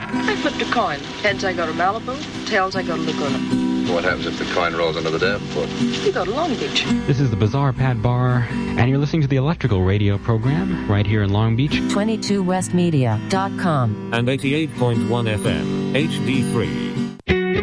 I flipped a coin. Heads, I go to Malibu. Tails, I go to Laguna. What happens if the coin rolls under the Davenport? You go to Long Beach. This is the Bizarre Pat Bar, and you're listening to the Electrical Radio program right here in Long Beach. 22westmedia.com and 88.1 FM, HD3.